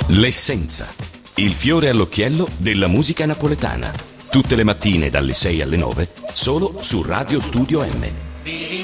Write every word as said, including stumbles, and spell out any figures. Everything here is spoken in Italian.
L'essenza, il fiore all'occhiello della musica napoletana. Tutte le mattine dalle sei alle nove, solo su Radio Studio M.